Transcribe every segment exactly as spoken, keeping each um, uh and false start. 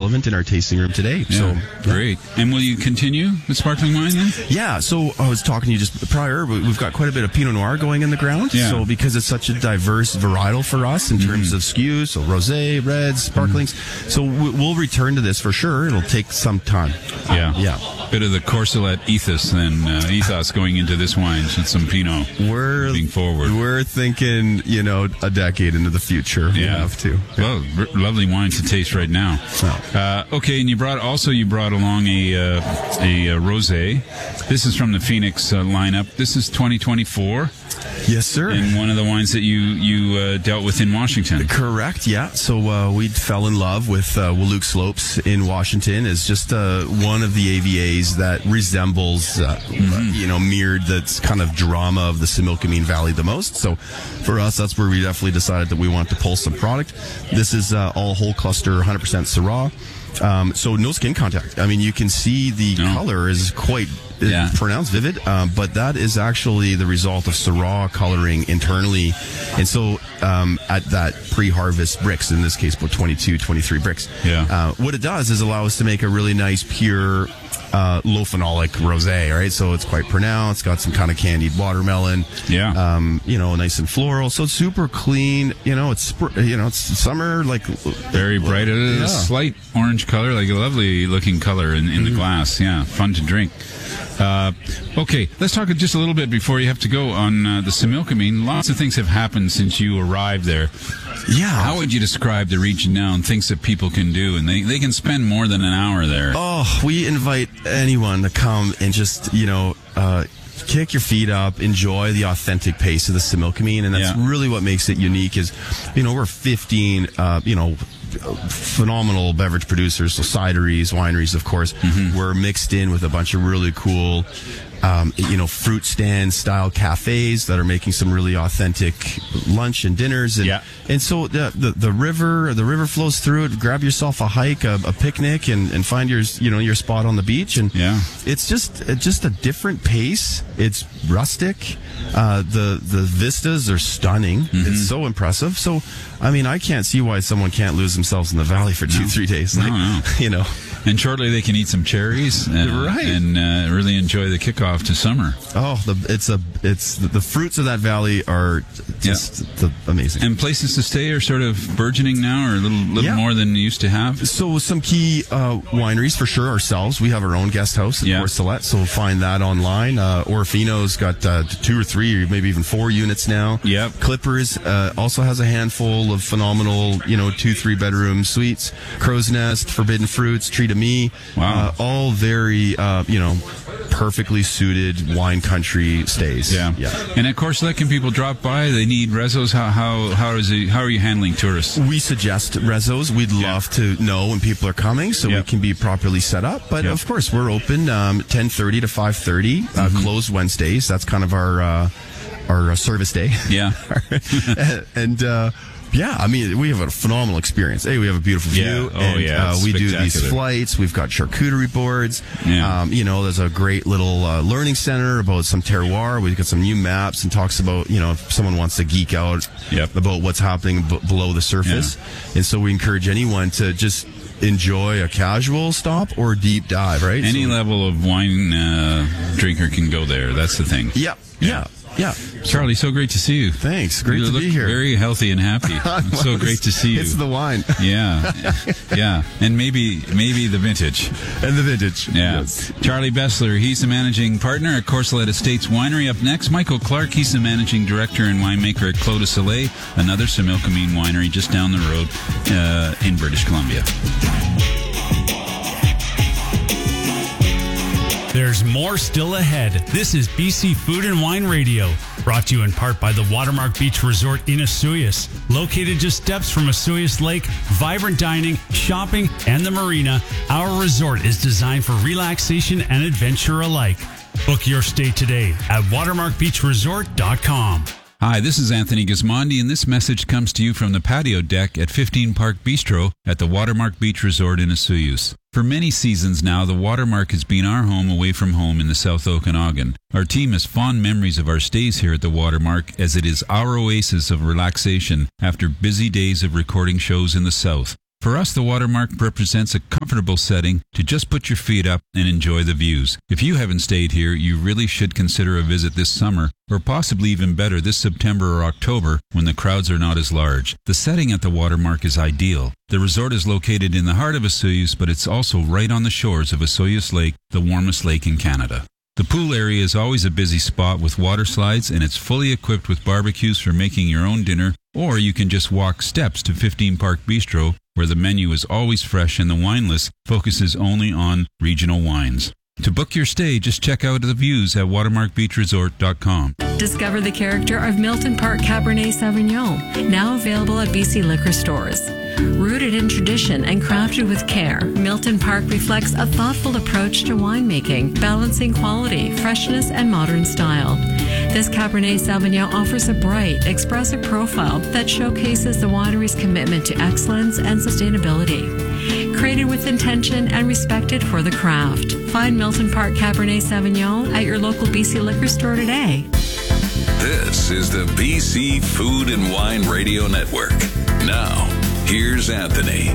relevant in our tasting room today. Yeah, so yeah. Great. And will you continue with sparkling wine then? Yeah, so I was talking to you just prior. We've got quite a bit of Pinot Noir going in the ground. Yeah. So because it's such a diverse varietal for us in terms mm-hmm. of S K Us, so rosé, reds, sparklings. Mm-hmm. So we'll return to this for sure. It'll take some time. Yeah. Yeah. Bit of the Courcelette ethos then, uh, ethos going into this wine, and some Pinot we're, moving forward. We're thinking, you know, a decade into the future. We yeah. have to. Well, r- lovely wine to taste right now. Oh. Uh, okay, and you brought, also you brought along a, uh, a, a rosé. This is from the Phoenix uh, lineup. This is twenty twenty-four. Yes, sir. And one of the wines that you you uh, dealt with in Washington. Correct, yeah. So uh, we fell in love with uh, Wahluke Slopes in Washington as just uh, one of the A V As that resembles, uh, mm-hmm. you know, mirrored the kind of drama of the Similkameen Valley the most. So for us, that's where we definitely decided that we want to pull some product. This is uh, all whole cluster, one hundred percent Syrah. Um, so no skin contact. I mean, you can see the no. color is quite yeah. pronounced, vivid, um, but that is actually the result of Syrah coloring internally. And so um, at that pre-harvest bricks, in this case about twenty-two, twenty-three bricks, yeah. uh, what it does is allow us to make a really nice, pure, uh, low phenolic rosé, right? So it's quite pronounced, got some kind of candied watermelon, yeah, um, you know, nice and floral. So it's super clean. You know, it's you know, it's summer, like very bright. It is yeah. a slight orange color, like a lovely looking color in, in mm-hmm. the glass. Yeah, fun to drink. Uh, okay, let's talk just a little bit before you have to go on uh, the Similkameen. Lots of things have happened since you arrived there. Yeah. How would you describe the region now and things that people can do? And they, they can spend more than an hour there. Oh, we invite anyone to come and just, you know, uh, kick your feet up, enjoy the authentic pace of the Similkameen. And that's yeah. really what makes it unique is, you know, we're fifteen, uh, you know, phenomenal beverage producers, so cideries, wineries, of course, mm-hmm. were mixed in with a bunch of really cool, um, you know, fruit stand style cafes that are making some really authentic lunch and dinners. And, yeah. and so the, the, the river, the river flows through it. Grab yourself a hike, a, a picnic, and, and find your, you know, your spot on the beach. And yeah. it's just, it's just a different pace. It's rustic. Uh, the, the vistas are stunning. Mm-hmm. It's so impressive. So, I mean, I can't see why someone can't lose themselves in the valley for two, no. three days. Like, no, no. You know. And shortly they can eat some cherries and, right. and uh, really enjoy the kickoff to summer. Oh, the, it's a it's the, the fruits of that valley are just yeah. the, amazing. And places to stay are sort of burgeoning now, or a little little yeah. more than you used to have. So some key uh, wineries for sure ourselves. We have our own guest house in yeah. Courcelette, so find that online. Uh, Orfino's got uh, two or three, or maybe even four units now. Yep. Clippers uh, also has a handful of phenomenal, you know, two three bedroom suites. Crow's Nest, Forbidden Fruits, Tree to Me. Wow. Uh, all very, uh, you know, perfectly suited wine country stays. Yeah. yeah. And at Courcelette, can people drop by? They need rezos. How how how is it? How are you handling tourists? We suggest rezos. We'd yeah. love to know when people are coming, so yep. we can be properly set up. But yep. of course, we're open um, ten thirty to five thirty. Uh, mm-hmm. Closed Wednesdays. That's kind of our uh, our uh, service day. Yeah. and. Uh, Yeah, I mean, we have a phenomenal experience. Hey, we have a beautiful view. Yeah. Oh, and, yeah. Uh, we do these flights. We've got charcuterie boards. Yeah. Um, you know, there's a great little uh, learning center about some terroir. We've got some new maps and talks about, you know, if someone wants to geek out yep. about what's happening b- below the surface. Yeah. And so we encourage anyone to just enjoy a casual stop or deep dive, right? Any so, level of wine uh, drinker can go there. That's the thing. Yeah. Yeah. Yeah. Charlie, so great to see you. Thanks. Great you to look be here. Very healthy and happy. It's so great to see you. It's the wine. Yeah. Yeah. And maybe maybe the vintage. And the vintage. Yeah. Yes. Charlie Bessler, he's the managing partner at Courcelette Estates Winery. Up next, Michael Clark, he's the managing director and winemaker at Clos du Soleil, another Similkameen winery just down the road uh, in British Columbia. There's more still ahead. This is B C Food and Wine Radio, brought to you in part by the Watermark Beach Resort in Osoyoos. Located just steps from Osoyoos Lake, vibrant dining, shopping, and the marina, our resort is designed for relaxation and adventure alike. Book your stay today at watermark beach resort dot com. Hi, this is Anthony Gismondi, and this message comes to you from the patio deck at fifteen Park Bistro at the Watermark Beach Resort in Osoyoos. For many seasons now, the Watermark has been our home away from home in the South Okanagan. Our team has fond memories of our stays here at the Watermark, as it is our oasis of relaxation after busy days of recording shows in the South. For us, the Watermark represents a comfortable setting to just put your feet up and enjoy the views. If you haven't stayed here, you really should consider a visit this summer, or possibly even better this September or October when the crowds are not as large. The setting at the Watermark is ideal. The resort is located in the heart of Osoyoos, but it's also right on the shores of Osoyoos Lake, the warmest lake in Canada. The pool area is always a busy spot with water slides, and it's fully equipped with barbecues for making your own dinner, or you can just walk steps to fifteen Park Bistro, where the menu is always fresh and the wine list focuses only on regional wines. To book your stay, just check out the views at watermark beach resort dot com. Discover the character of Milton Park Cabernet Sauvignon, now available at B C liquor stores. Rooted in tradition and crafted with care, Milton Park reflects a thoughtful approach to winemaking, balancing quality, freshness, and modern style. This Cabernet Sauvignon offers a bright, expressive profile that showcases the winery's commitment to excellence and sustainability. Created with intention and respected for the craft. Find Milton Park Cabernet Sauvignon at your local B C liquor store today. This is the B C Food and Wine Radio Network. Now, here's Anthony.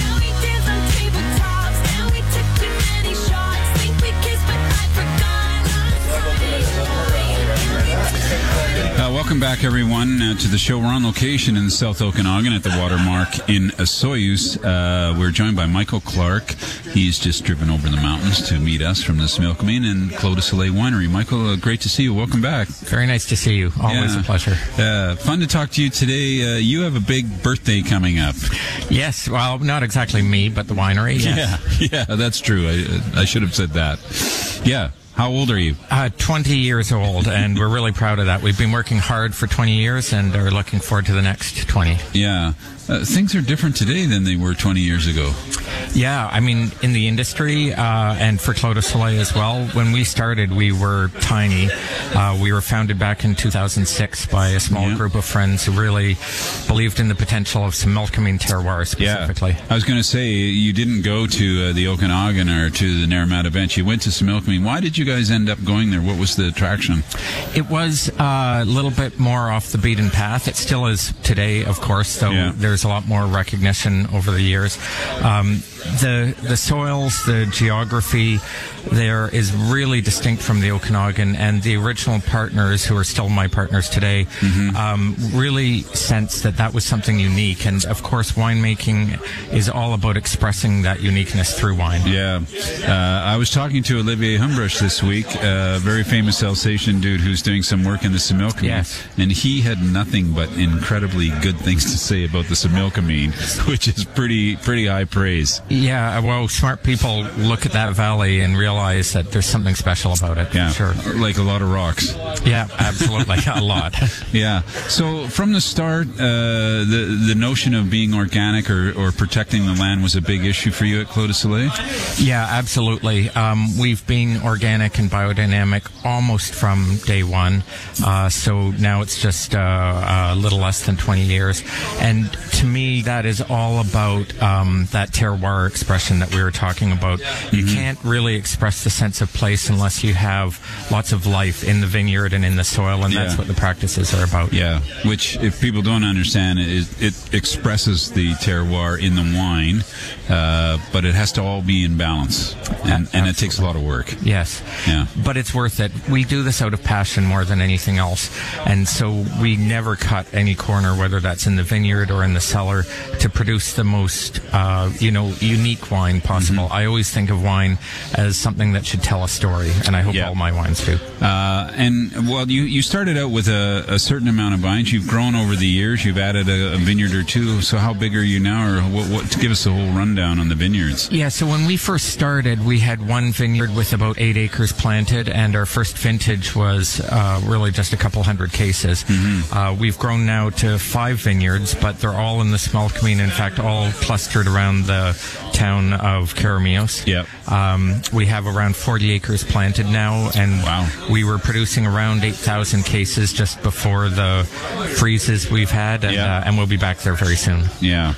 Uh, welcome back, everyone, uh, to the show. We're on location in the South Okanagan at the Watermark in Osoyoos. Uh, we're joined by Michael Clark. He's just driven over the mountains to meet us from the Similkameen and Clos du Soleil Winery. Michael, uh, great to see you. Welcome back. Very nice to see you. Always yeah. a pleasure. Uh, fun to talk to you today. Uh, you have a big birthday coming up. Yes. Well, not exactly me, but the winery. Yes. Yeah, yeah, that's true. I, I should have said that. Yeah. How old are you? Uh, twenty years old, and we're really proud of that. We've been working hard for twenty years and are looking forward to the next twenty. Yeah. Uh, things are different today than they were twenty years ago. Yeah, I mean, in the industry uh, and for Clos du Soleil as well, when we started, we were tiny. Uh, we were founded back in two thousand six by a small yeah. group of friends who really believed in the potential of Similkameen terroir specifically. Yeah. I was going to say, you didn't go to uh, the Okanagan or to the Naramata Bench. You went to Similkameen. Why did you guys end up going there? What was the attraction? It was uh, a little bit more off the beaten path. It still is today, of course, though yeah. there's a lot more recognition over the years. Um, the the soils, the geography there is really distinct from the Okanagan, and the original partners, who are still my partners today, mm-hmm. um, really sense that that was something unique. And of course, winemaking is all about expressing that uniqueness through wine. Yeah. Uh, I was talking to Olivier Humbrush this week, a very famous Alsatian dude who's doing some work in the Similkameen, yes. and he had nothing but incredibly good things to say about the Similkameen, which is pretty pretty high praise. Yeah, well, smart people look at that valley and realize that there's something special about it. Yeah, sure. Like a lot of rocks. Yeah, absolutely, a lot. Yeah. So from the start, uh, the the notion of being organic or, or protecting the land was a big issue for you at Clos du Soleil? Yeah, absolutely. Um, we've been organic and biodynamic almost from day one. Uh, so now it's just uh, a little less than twenty years. And to me, that is all about um, that terroir expression that we were talking about. Mm-hmm. You can't really express the sense of place unless you have lots of life in the vineyard and in the soil, and yeah. that's what the practices are about. Yeah, which, if people don't understand, it, it expresses the terroir in the wine, uh, but it has to all be in balance, and, and it takes a lot of work. Yes. Yeah. But it's worth it. We do this out of passion more than anything else, and so we never cut any corner, whether that's in the vineyard or in the cellar, to produce the most, uh, you know, unique wine possible. Mm-hmm. I always think of wine as something that should tell a story, and I hope yeah. all my wines do. Uh, and, well, you, you started out with a, a certain amount of vines. You've grown over the years. You've added a, a vineyard or two. So how big are you now, or what, what, to give us a whole rundown on the vineyards? Yeah, so when we first started, we had one vineyard with about eight acres planted, and our first vintage was uh, really just a couple hundred cases. Mm-hmm. Uh, we've grown now to five vineyards, but they're all in the Similkameen, in fact, all clustered around the town of Keremeos. Yep. Um, we have around forty acres planted now, and wow. we were producing around eight thousand cases just before the freezes we've had, and, yeah. uh, and we'll be back there very soon. Yeah.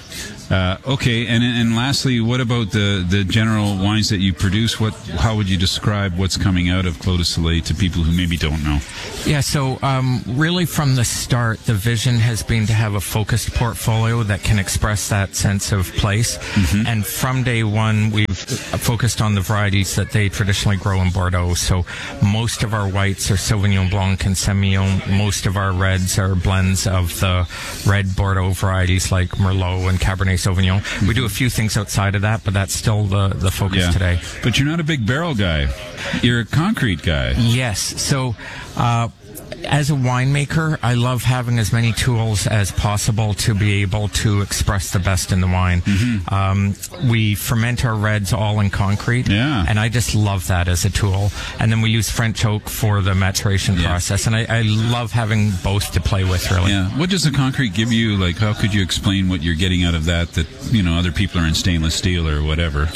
Uh, okay, and and lastly, what about the, the general wines that you produce? What how would you describe what's coming out of Clos du Soleil to people who maybe don't know? Yeah, so um, really from the start, the vision has been to have a focused portfolio that can express that sense of place. Mm-hmm. And from day one, we've focused on the varieties that they traditionally grow in Bordeaux. So most of our whites are Sauvignon Blanc and Semillon. Most of our reds are blends of the red Bordeaux varieties like Merlot and Cabernet Sauvignon. Mm-hmm. We do a few things outside of that, but that's still the, the focus yeah. today. But you're not a big barrel guy. You're a concrete guy. Yes. So, uh, as a winemaker, I love having as many tools as possible to be able to express the best in the wine. Mm-hmm. Um, we ferment our reds all in concrete, yeah. and I just love that as a tool. And then we use French oak for the maturation yeah. process, and I, I love having both to play with, really. Yeah. What does the concrete give you? Like, how could you explain what you're getting out of that that, you know, other people are in stainless steel or whatever?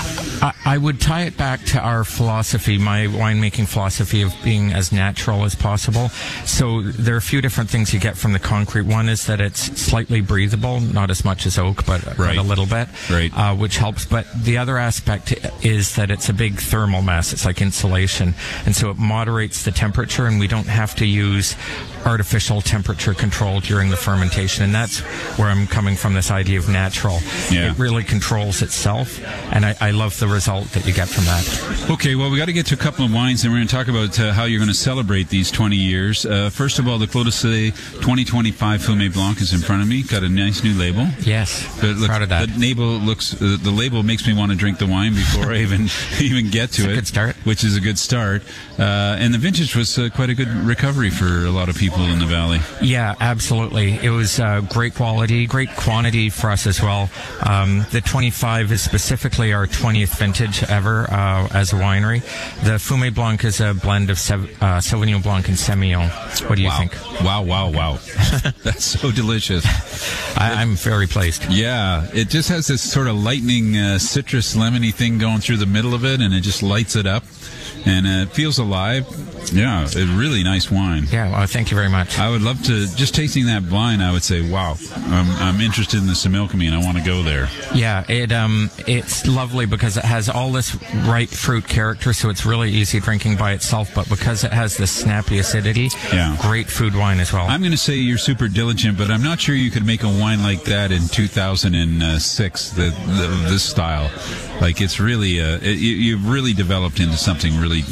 I, I would tie it back to our philosophy, my winemaking philosophy of being as natural as possible. So there are a few different things you get from the concrete. One is that it's slightly breathable, not as much as oak, but, right. but a little bit, right. uh, which helps. But the other aspect is that it's a big thermal mass. It's like insulation. And so it moderates the temperature, and we don't have to use artificial temperature control during the fermentation. And that's where I'm coming from, this idea of natural. Yeah. It really controls itself, and I, I love the result that you get from that. Okay, well, we got to get to a couple of wines, and we're going to talk about uh, how you're going to celebrate these twenty years. Uh, first of all, the Clos du Soleil twenty twenty-five Fumé Blanc is in front of me. Got a nice new label. Yes, but look, proud of that. The label looks. Uh, the label makes me want to drink the wine before I even even get to it's it. A good start. Which is a good start. Uh, and the vintage was uh, quite a good recovery for a lot of people in the valley. Yeah, absolutely. It was uh, great quality, great quantity for us as well. Um, the twenty-five is specifically our twentieth vintage ever uh, as a winery. The Fumé Blanc is a blend of Sev- uh, Sauvignon Blanc and Semillon. What do you wow. think? Wow, wow, wow. That's so delicious. I, I'm very pleased. Yeah, it just has this sort of lightning uh, citrus lemony thing going through the middle of it, and it just lights it up. And uh, it feels alive. Yeah, a really nice wine. Yeah, well, thank you very much. I would love to, just tasting that blind, I would say, wow, I'm, I'm interested in the Similkameen, and I want to go there. Yeah, it um, it's lovely because it has all this ripe fruit character, so it's really easy drinking by itself, but because it has this snappy acidity, yeah. great food wine as well. I'm going to say you're super diligent, but I'm not sure you could make a wine like that in two thousand six, the, the, this style. Like, it's really, uh, it, you've really developed into something really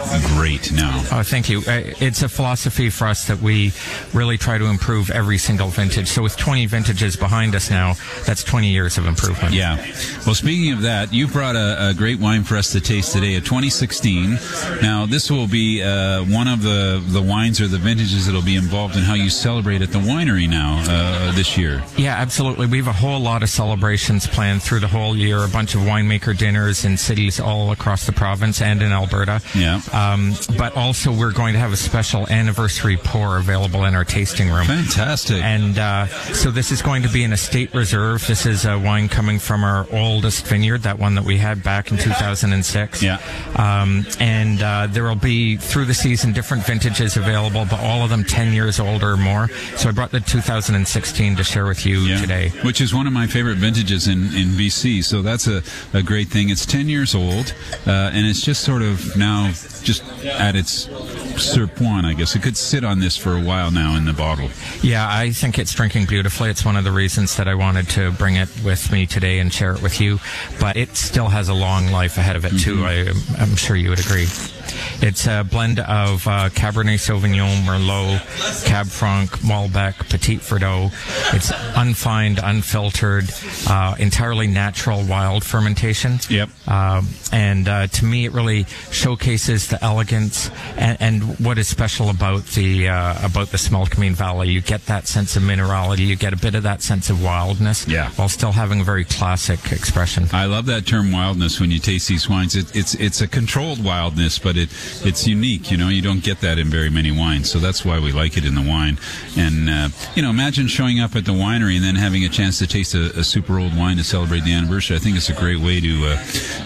great now. Oh, thank you. It's a philosophy for us that we really try to improve every single vintage. So with twenty vintages behind us now, that's twenty years of improvement. Yeah. Well, speaking of that, you brought a, a great wine for us to taste today, a twenty sixteen. Now, this will be uh, one of the, the wines or the vintages that will be involved in how you celebrate at the winery now uh, this year. Yeah, absolutely. We have a whole lot of celebrations planned through the whole year, a bunch of winemaker dinners in cities all across the province and in Alberta. Yeah. Um, but also we're going to have a special anniversary pour available in our tasting room. Fantastic. And uh, so this is going to be an estate reserve. This is a wine coming from our oldest vineyard, that one that we had back in two thousand six. Yeah. Um, and uh, there will be, through the season, different vintages available, but all of them ten years old or more. So I brought the two thousand sixteen to share with you yeah. today. Which is one of my favorite vintages in, in B C. So that's a, a great thing. It's ten years old, uh, and it's just sort of now just at its sur point, I guess. It could sit on this for a while now in the bottle. Yeah, I think it's drinking beautifully. It's one of the reasons that I wanted to bring it with me today and share it with you. But it still has a long life ahead of it, too. Mm-hmm. I, I'm sure you would agree. It's a blend of uh, Cabernet Sauvignon, Merlot, Cab Franc, Malbec, Petit Verdot. It's unfined, unfiltered, uh, entirely natural wild fermentation. Yep. Uh, and uh, to me, it really showcases the elegance and, and what is special about the uh, about the Similkameen Valley. You get that sense of minerality. You get a bit of that sense of wildness, yeah. while still having a very classic expression. I love that term wildness when you taste these wines. It, it's it's a controlled wildness, but it it's unique. You know, you don't get that in very many wines, so that's why we like it in the wine. And uh, you know, imagine showing up at the winery and then having a chance to taste a, a super old wine to celebrate the anniversary. I think it's a great way to uh,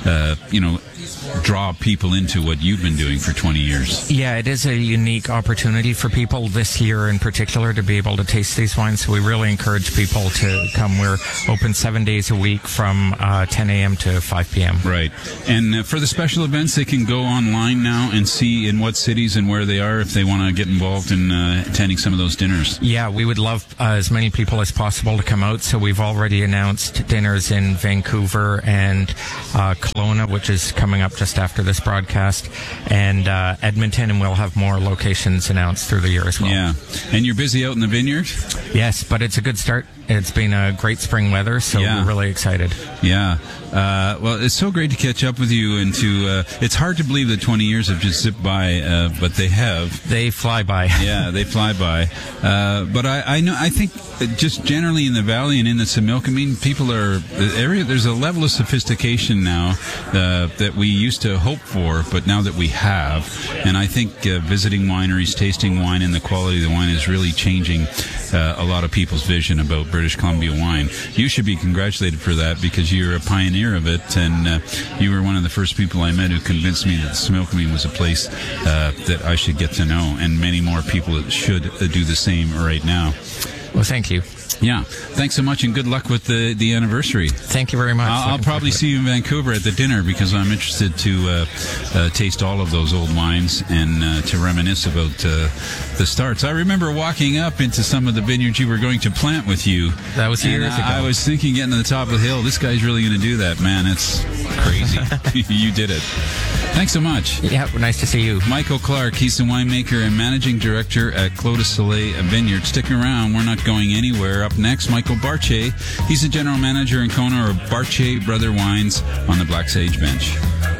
uh, you know, draw people into what you've been doing for twenty years. Yeah, it is a unique opportunity for people this year in particular to be able to taste these wines. So we really encourage people to come. We're open seven days a week from uh, ten a.m. to five p.m. Right. And uh, for the special events, they can go online now and see in what cities and where they are if they want to get involved in uh, attending some of those dinners. Yeah, we would love uh, as many people as possible to come out. So we've already announced dinners in Vancouver and uh, Kelowna, which is coming up just after this broadcast, and uh, Edmonton, and we'll have more locations announced through the year as well. Yeah. And you're busy out in the vineyard? Yes, but it's a good start. It's been a great spring weather, so yeah. we're really excited. Yeah. Uh, well, it's so great to catch up with you, and to, uh, it's hard to believe that twenty years have just zipped by, uh, but they have. They fly by. Yeah, they fly by. Uh, but I, I know, I think just generally in the valley and in the Similkameen, people are, the area, there's a level of sophistication now, uh, that we used to hope for, but now that we have. And I think, uh, visiting wineries, tasting wine, and the quality of the wine is really changing, uh, a lot of people's vision about British Columbia wine. You should be congratulated for that because you're a pioneer of it, and uh, you were one of the first people I met who convinced me that the Similkameen was a place uh, that I should get to know, and many more people should uh, do the same right now. Well, thank you. Yeah. Thanks so much, and good luck with the, the anniversary. Thank you very much. I'll, I'll probably see you in Vancouver at the dinner because I'm interested to uh, uh, taste all of those old wines and uh, to reminisce about uh, the starts. I remember walking up into some of the vineyards you were going to plant with you. That was years and ago. I, I was thinking getting to the top of the hill, this guy's really going to do that. Man, it's crazy. You did it. Thanks so much. Yeah, nice to see you. Michael Clark, he's the winemaker and managing director at Clos du Soleil Vineyard. Stick around, we're not going anywhere. Up next, Michael Barche. He's the general manager and owner of Barche Brother Wines on the Black Sage Bench.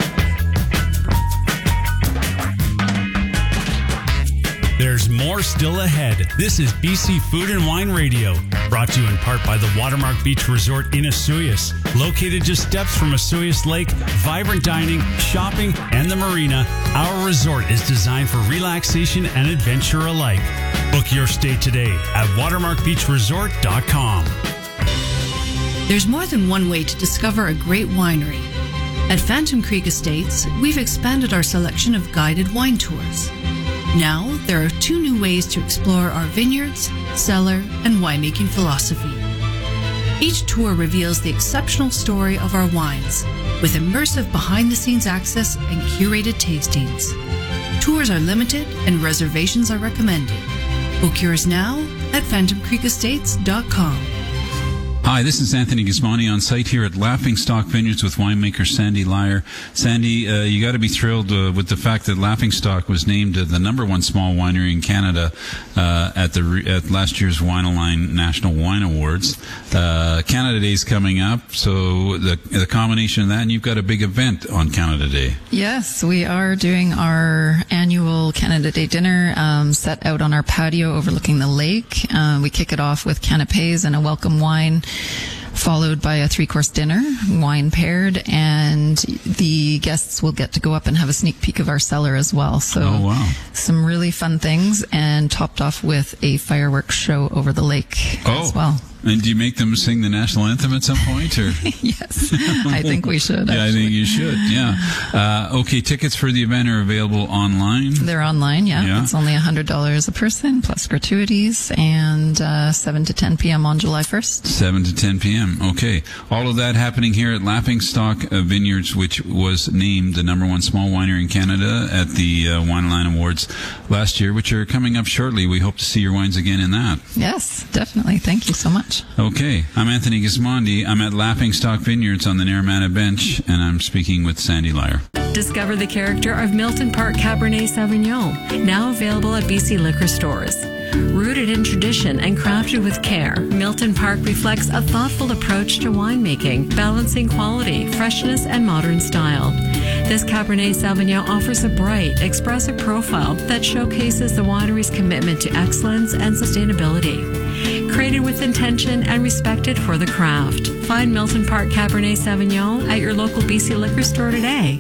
There's more still ahead. This is B C Food and Wine Radio, brought to you in part by the Watermark Beach Resort in Osoyoos. Located just steps from Osoyoos Lake, vibrant dining, shopping, and the marina, our resort is designed for relaxation and adventure alike. Book your stay today at watermark beach resort dot com. There's more than one way to discover a great winery. At Phantom Creek Estates, we've expanded our selection of guided wine tours. Now, there are two new ways to explore our vineyards, cellar, and winemaking philosophy. Each tour reveals the exceptional story of our wines, with immersive behind-the-scenes access and curated tastings. Tours are limited and reservations are recommended. Book yours now at phantom creek estates dot com. Hi, this is Anthony Gismondi on site here at Laughing Stock Vineyards with winemaker Sandy Lyer. Sandy, uh, you got to be thrilled uh, with the fact that Laughing Stock was named uh, the number one small winery in Canada uh, at the re- at last year's Wine-A-Line National Wine Awards. Uh, Canada Day is coming up, so the the combination of that, and you've got a big event on Canada Day. Yes, we are doing our annual Canada Day dinner um, set out on our patio overlooking the lake. Uh, we kick it off with canapes and a welcome wine, followed by a three-course dinner, wine paired, and the guests will get to go up and have a sneak peek of our cellar as well. So oh, wow. Some really fun things, and topped off with a fireworks show over the lake oh. as well. And do you make them sing the national anthem at some point? Or yes, I think we should. Yeah, actually. I think you should. Yeah. Uh, okay, tickets for the event are available online. They're online. Yeah, yeah. It's only a hundred dollars a person plus gratuities, and uh, seven to ten p.m. on July first. Seven to ten p.m. Okay, all of that happening here at Laughing Stock Vineyards, which was named the number one small winery in Canada at the uh, Wine-A-Line Awards last year, which are coming up shortly. We hope to see your wines again in that. Yes, definitely. Thank you so much. Okay, I'm Anthony Gismondi. I'm at Laughing Stock Vineyards on the Naramata Bench, and I'm speaking with Sandy Lyer. Discover the character of Milton Park Cabernet Sauvignon, now available at B C liquor stores. Rooted in tradition and crafted with care, Milton Park reflects a thoughtful approach to winemaking, balancing quality, freshness, and modern style. This Cabernet Sauvignon offers a bright, expressive profile that showcases the winery's commitment to excellence and sustainability. Created with intention and respected for the craft. Find Milton Park Cabernet Sauvignon at your local B C liquor store today.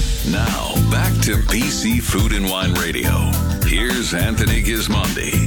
Now, back to B C Food and Wine Radio. Here's Anthony Gismondi.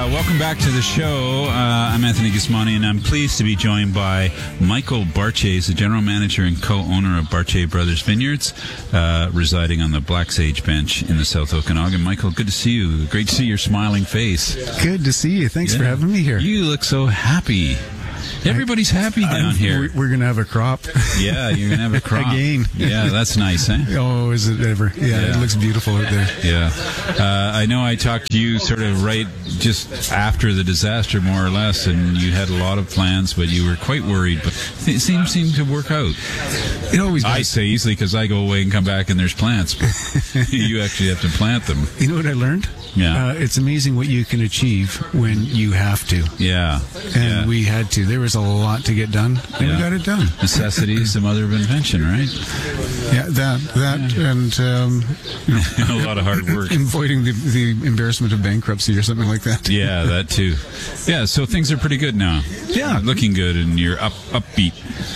welcome back to the show. Uh, I'm Anthony Gismondi, and I'm pleased to be joined by Michael Barche. He's the general manager and co-owner of Barche Brothers Vineyards, uh, residing on the Black Sage Bench in the South Okanagan. Michael, good to see you. Great to see your smiling face. Good to see you. Thanks yeah. for having me here. You look so happy. Everybody's happy down I'm, here. We're going to have a crop. Yeah, you're going to have a crop. Again. Yeah, that's nice, eh? Oh, is it ever? Yeah, yeah. It looks beautiful out there. Yeah. Uh, I know I talked to you sort of right just after the disaster, more or less, and you had a lot of plans, but you were quite worried. But it seemed, seemed to work out. It always does. I say easily because I go away and come back and there's plants. But you actually have to plant them. You know what I learned? Yeah. Uh, it's amazing what you can achieve when you have to. Yeah. And yeah. we had to. There was a lot to get done, and yeah. we got it done. Necessity is the mother of invention, right? Yeah, that, that, yeah. and um, you know, a lot of hard work. Avoiding the, the embarrassment of bankruptcy or something like that. Yeah, that too. Yeah, so things are pretty good now. Yeah. Looking good, and you're up upbeat.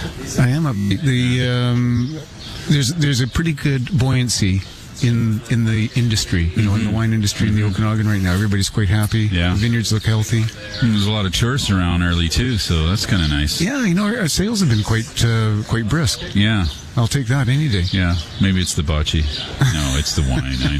I am upbeat. The, um, there's, there's a pretty good buoyancy in in the industry, you know, mm-hmm. in the wine industry in the Okanagan right now. Everybody's quite happy. Yeah. The vineyards look healthy. And there's a lot of tourists around early too, so that's kind of nice. Yeah, you know, our, our sales have been quite uh, quite brisk. Yeah. I'll take that any day. Yeah, maybe it's the bocce. No, it's the wine, I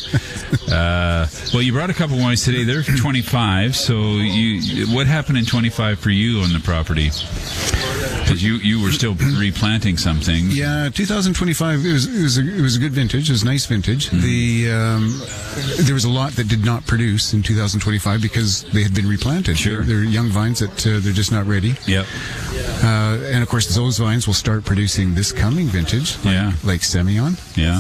know. Uh, well, you brought a couple wines today. They're twenty-five, so you, what happened in twenty-five for you on the property? Because you, you were still replanting something. Yeah, two thousand twenty-five, it was, it was, a, it was a good vintage. It was a nice vintage. Mm-hmm. The um, there was a lot that did not produce in two thousand twenty-five because they had been replanted. Sure. They're, they're young vines that uh, they're just not ready. Yep. Uh, and, of course, those vines will start producing this coming vintage, like, yeah. like Semillon. Yeah.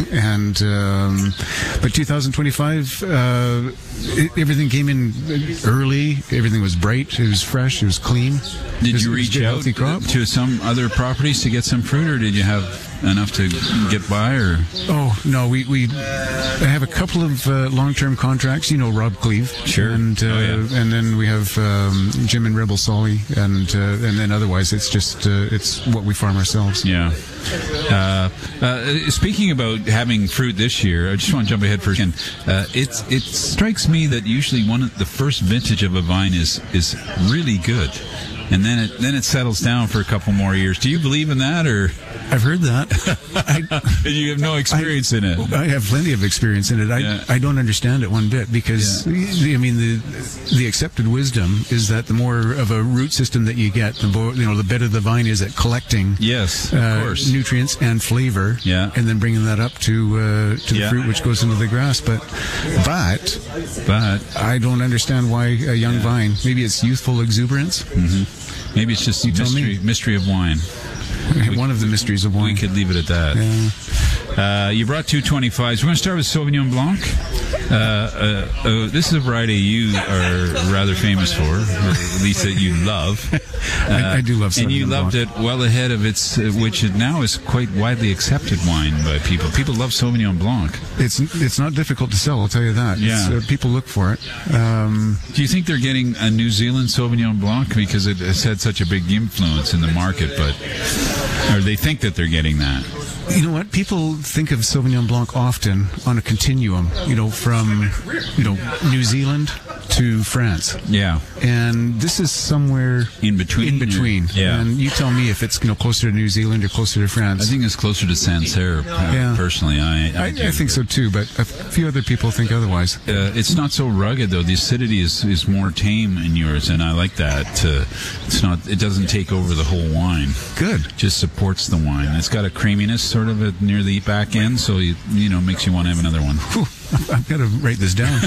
And um, but two thousand twenty-five, uh, it, everything came in early. Everything was bright. It was fresh. It was clean. Did was, you reach out to some other properties to get some fruit, or did you have enough to get by? Or oh no, we we I have a couple of uh, long-term contracts. You know, Rob Cleve, sure, and uh, oh, yeah. and then we have um, Jim and Rebel Solly, and uh, and then otherwise it's just uh, it's what we farm ourselves. Yeah. Uh, uh, speaking about having fruit this year, I just want to jump ahead for a second. Uh, it's it strikes me that usually one of the first vintage of a vine is is really good. And then it then it settles down for a couple more years. Do you believe in that, or I've heard that? I, you have no experience I, in it. I have plenty of experience in it. I yeah. I don't understand it one bit because yeah. I mean the the accepted wisdom is that the more of a root system that you get, the more, you know, the better the vine is at collecting. Yes, of uh, course. nutrients and flavor. Yeah. and then bringing that up to uh, to the yeah. fruit which goes into the grass. But but but I don't understand why a young yeah. vine. Maybe it's youthful exuberance. Mm-hmm. Maybe it's just you mystery mystery of wine. One we, of the mysteries of wine. We could leave it at that. Yeah. Uh, you brought two twenty-fives. We're going to start with Sauvignon Blanc. Uh, uh, uh, this is a variety you are rather famous for, or at least that you love. Uh, I, I do love Sauvignon And you loved Blanc. it well ahead of its, uh, which it now is quite widely accepted wine by people. People love Sauvignon Blanc. It's it's not difficult to sell, I'll tell you that. Yeah. Uh, people look for it. Um, Do you think they're getting a New Zealand Sauvignon Blanc because it has had such a big influence in the market, but or they think that they're getting that? You know what? People think of Sauvignon Blanc often on a continuum, you know, from, you know, New Zealand to France. Yeah. And this is somewhere in between. In between. Yeah. And you tell me if it's, you know, closer to New Zealand or closer to France. I think it's closer to Sancerre, yeah. personally. I I, I, I think so too, but a few other people think otherwise. Uh, it's not so rugged though. The acidity is, is more tame in yours, and I like that. Uh, it's not. It doesn't take over the whole wine. Good. Just supports the wine. It's got a creaminess sort of at, near the back end, so you you know makes you want to have another one. Whew. I've got to write this down.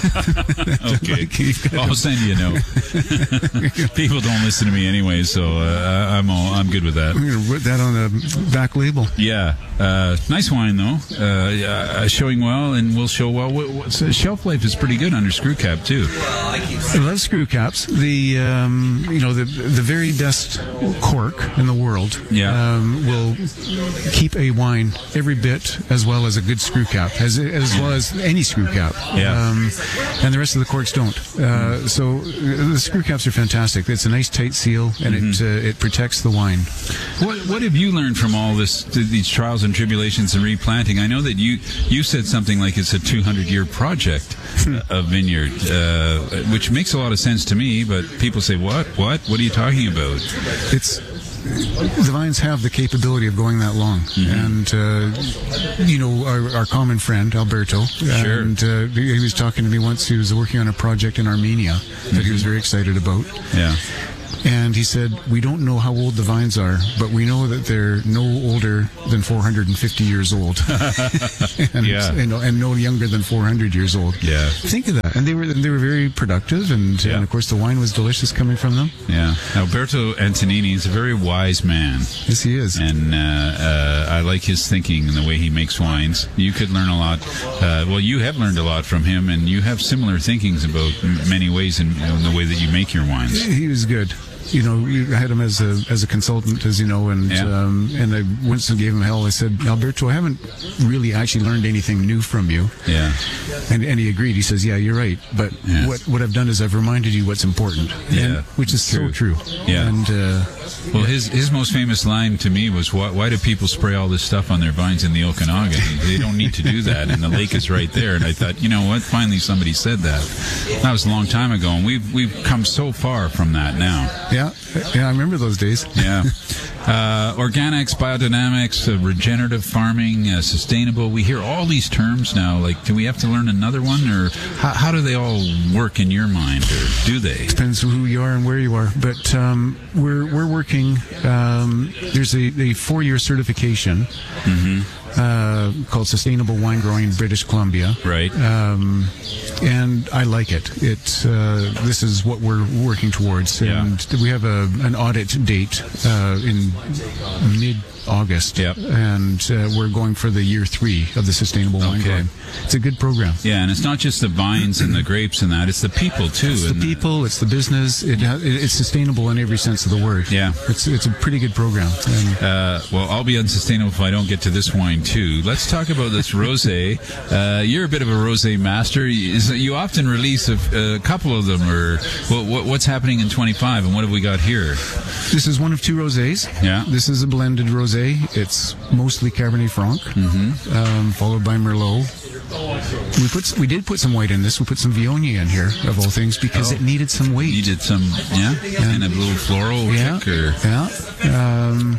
Okay. I'll send you a note. People don't listen to me anyway, so uh, I'm all, I'm good with that. I'm going to put that on the back label. Yeah. Uh, nice wine, though. Uh, showing well, and will show well. What's, the shelf life is pretty good under screw cap, too. I love screw caps. The, um, you know, the the very best cork in the world yeah. um, will keep a wine every bit as well as a good screw cap, as, as well as any screw cap. Yeah. Um, and the rest of the corks don't. Uh, so the screw caps are fantastic. It's a nice tight seal, and mm-hmm. it uh, it protects the wine. What what have you learned from all this, these trials and tribulations and replanting? I know that you you said something like it's a two hundred year project, a vineyard, uh, which makes a lot of sense to me. But people say, what, what, what are you talking about? It's the vines have the capability of going that long, mm-hmm. and uh, you know our, our common friend Alberto. Sure. And uh, he was talking to me once. He was working on a project in Armenia mm-hmm. that he was very excited about. Yeah. And he said, we don't know how old the vines are, but we know that they're no older than four hundred fifty years old. and, yeah. and, and no younger than four hundred years old. Yeah. Think of that. And they were they were very productive, and, yeah. and of course the wine was delicious coming from them. Yeah. Alberto Antonini is a very wise man. Yes, he is. And uh, uh, I like his thinking and the way he makes wines. You could learn a lot. Uh, well, you have learned a lot from him, and you have similar thinkings about m- many ways in, in the way that you make your wines. He was good. You know, I had him as a as a consultant, as you know, and yeah. um, and I once gave him hell. I said, Alberto, I haven't really actually learned anything new from you. Yeah. And and he agreed. He says, yeah, you're right. But yeah. what what I've done is I've reminded you what's important. Yeah. And, which is true. so true. Yeah. And uh, well, his his most famous line to me was, why, why do people spray all this stuff on their vines in the Okanagan? They don't need to do that, and the lake is right there. And I thought, you know what? Finally, somebody said that. That was a long time ago, and we've we've come so far from that now. Yeah. Yeah, I remember those days. Yeah. Uh, organics, biodynamics, uh, regenerative farming, uh, sustainable. We hear all these terms now. Like, do we have to learn another one, or how, how do they all work in your mind, or do they? Depends who you are and where you are. But um, we're we're working. Um, there's a, a four-year certification. Mm-hmm. Uh, called Sustainable Wine Growing in British Columbia. Right. Um, and I like it. It uh, this is what we're working towards. Yeah. And we have a an audit date uh, in mid-August. Yep. And uh, we're going for the year three of the Sustainable Wine Okay. Growing. It's a good program. Yeah, and it's not just the vines and the grapes and that. It's the people, too. It's the people. It's the business. It ha- it's sustainable in every sense of the word. Yeah. It's it's a pretty good program. And Uh, well, I'll be unsustainable if I don't get to this wine, too. Let's talk about this rosé. Uh, you're a bit of a rosé master. Is, you often release a, a couple of them. Or what, what, what's happening in twenty-five, and what have we got here? This is one of two rosés. Yeah. This is a blended rosé. It's mostly Cabernet Franc, Mm-hmm. um, followed by Merlot. We put we did put some white in this. We put some Viognier in here, of all things, because Oh. it needed some weight. You did some, yeah, and a little floral Yeah, kick, or yeah. Um,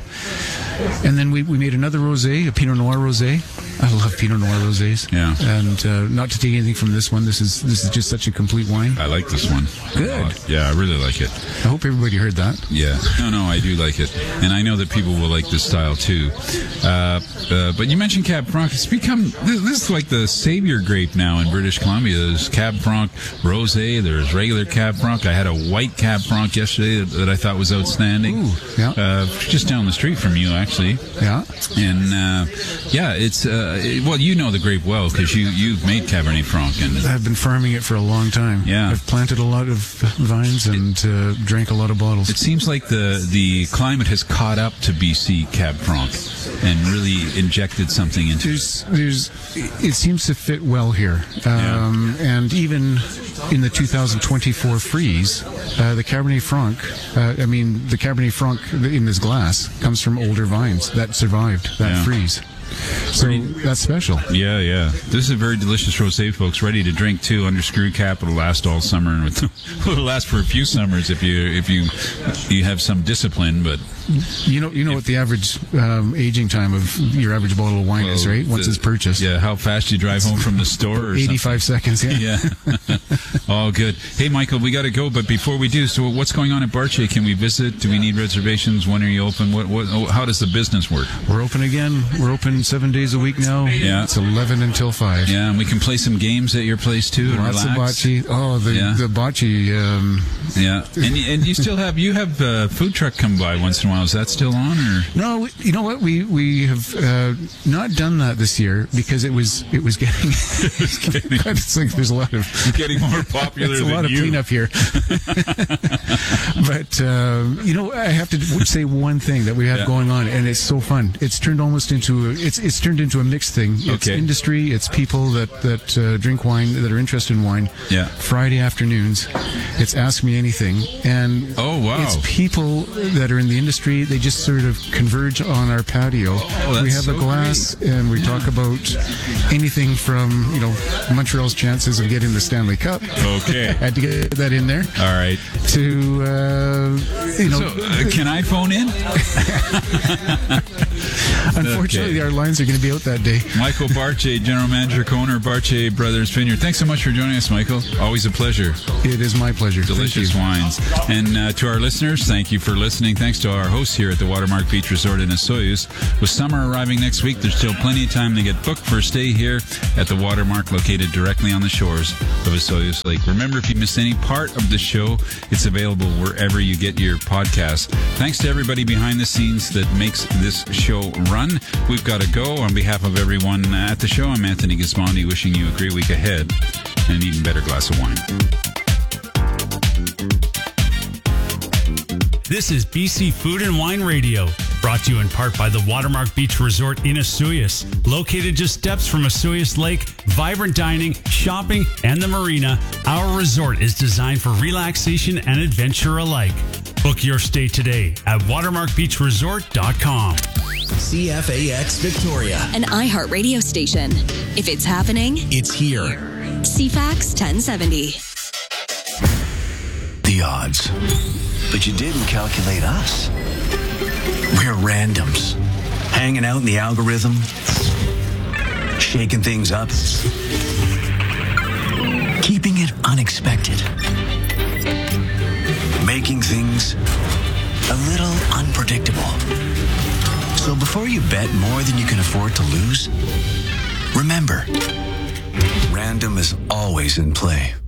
and then we, we made another rosé, a Pinot Noir rosé. I love Pinot Noir rosés. Yeah. And uh, not to take anything from this one. This is this is just such a complete wine. I like this one. Good. A lot. Yeah, I really like it. I hope everybody heard that. Yeah. No, no, I do like it. And I know that people will like this style, too. Uh, uh, but you mentioned Cab Franc. It's become, this, this is like the savior grape now in British Columbia. There's Cab Franc Rosé. There's regular Cab Franc. I had a white Cab Franc yesterday that, that I thought was outstanding. Ooh, yeah. Uh, just down the street from you, actually. Yeah. And, uh, yeah, it's, uh, it, well, you know the grape well, because you, you've made Cabernet Franc. And I've been farming it for a long time. Yeah. I've planted a lot of vines and uh, drank a lot of bottles. It seems like the, the climate has caught up to B C Cab Franc and really injected something into There's, there's, it seems to fit well here. Um, Yeah. And even in the two thousand twenty-four freeze, uh, the Cabernet Franc, uh, I mean, the Cabernet Franc in this glass comes from older vines that survived that Yeah. freeze. So that's special. Yeah, yeah. This is a very delicious rosé, folks. Ready to drink too under screw cap. It'll last all summer, and it'll last for a few summers if you if you you have some discipline. But You know, you know what the average um, aging time of your average bottle of wine well, is, right? Once the- it's purchased. Yeah, how fast you drive home from the store? Or eighty-five seconds. Yeah. Yeah. All good. Hey, Michael, we got to go, but before we do, so what's going on at Barche? Can we visit? Do we need reservations? When are you open? What? What? oh, How does the business work? We're open again. We're open seven days a week now. Yeah. It's eleven until five. Yeah, and we can play some games at your place too and Lots relax. of bocce. Oh, the Yeah. the bocce. Um, Yeah, and and you still have you have a food truck come by once in a while. Is that still on or? no, we- you know what? We we have uh, not done that this year because it was it was getting. it's like there's a lot of Getting more popular It's a than lot of you. cleanup here. But um, you know, I have to say one thing that we have Yeah. going on, and it's so fun. It's turned almost into a, it's it's it's turned into a mixed thing. It's Okay. industry. It's people that that uh, drink wine, that are interested in wine. Yeah. Friday afternoons, it's Ask Me Anything, and Oh, wow. it's people that are in the industry. They just sort of converge on our patio. Oh, that's we have so a glass, and we talk about anything from you know Montreal's chances of getting the Stanley Cup. Okay. Had to get that in there. All right. To uh, you know, So, uh, can I phone in? unfortunately, Okay. our lines are going to be out that day. Michael Barche, General Manager, co-owner of Barche Brothers Vineyard. Thanks so much for joining us, Michael. Always a pleasure. It is my pleasure. Delicious Thank you. wines. And uh, to our listeners, thank you for listening. Thanks to our hosts here at the Watermark Beach Resort in Osoyoos. With summer arriving next week, there's still plenty of time to get booked for a stay here at the Watermark, located directly on the shores of Osoyoos Lake. Remember, if you missed any part of the show, it's available wherever you get your podcasts. Thanks to everybody behind the scenes that makes this show run. We've got to go. On behalf of everyone at the show, I'm Anthony Gismondi, wishing you a great week ahead and an even better glass of wine. This is B C Food and Wine Radio, brought to you in part by the Watermark Beach Resort in Osoyoos. Located just steps from Osoyoos Lake, vibrant dining, shopping, and the marina, our resort is designed for relaxation and adventure alike. Book your stay today at watermark beach resort dot com. C F A X Victoria, an iHeart radio station. If it's happening, it's here. C FAX ten seventy. The odds. But you didn't calculate us. We're randoms. Hanging out in the algorithm. Shaking things up. Keeping it unexpected. Making things a little unpredictable. So before you bet more than you can afford to lose, remember, random is always in play.